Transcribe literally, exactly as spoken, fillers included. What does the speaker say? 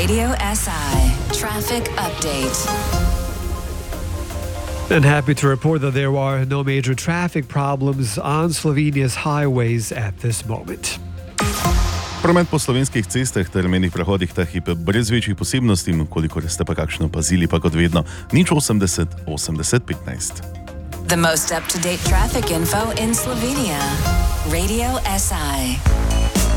Radio S I Traffic Update. And happy to report that there are no major traffic problems on Slovenia's highways at this moment. Promet po slovenskih cestah ter mejnih prehodih ta hip brez večjih posebnosti, kolikor ste pa kakšno pazili, pa kot vedno, nič osemdeset osemdeset petnajst. The most up-to-date traffic info in Slovenia. Radio S I.